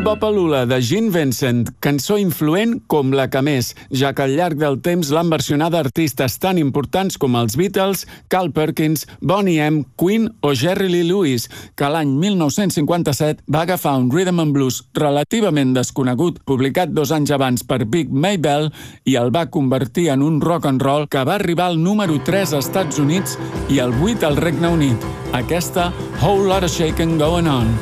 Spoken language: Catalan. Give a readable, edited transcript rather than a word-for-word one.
Bopalula de Gene Vincent, cançó influent com la que més, ja que al llarg del temps l'han versionada artistes tan importants com els Beatles, Carl Perkins, Boney M, Queen o Jerry Lee Lewis, que l'any 1957 va agafar un rhythm and blues relativament desconegut, publicat 2 anys abans per Big Maybell, i el va convertir en un rock and roll que va arribar al número 3 als Estats Units i al 8 al Regne Unit. Aquesta, Whole Lotta Shakin' Going On.